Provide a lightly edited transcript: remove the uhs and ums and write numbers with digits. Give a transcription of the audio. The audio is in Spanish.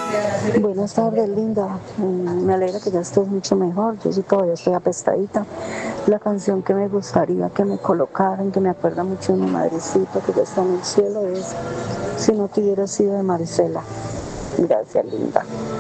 Buenas tardes, linda. Me alegra que ya estés mucho mejor. Yo sí todavía estoy apestadita. La canción que me gustaría que me colocaran, que me acuerda mucho de mi madrecita que ya está en el cielo, es Si no te hubiera sido de Marisela. Gracias, linda.